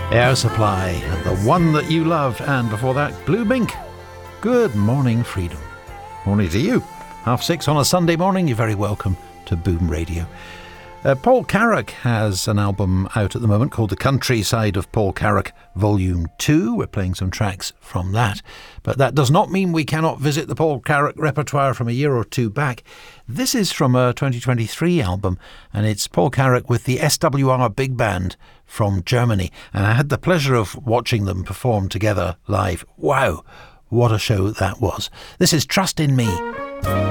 Air Supply, and The One That You Love, and before that, Blue Mink. Good morning, Freedom. Morning to you. 6:30 on a Sunday morning. You're very welcome to Boom Radio. Paul Carrack has an album out at the moment called The Countryside of Paul Carrack Volume 2. We're playing some tracks from that. But that does not mean we cannot visit the Paul Carrack repertoire from a year or two back. This is from a 2023 album, and it's Paul Carrack with the SWR Big Band from Germany. And I had the pleasure of watching them perform together live. Wow, what a show that was. This is Trust in Me.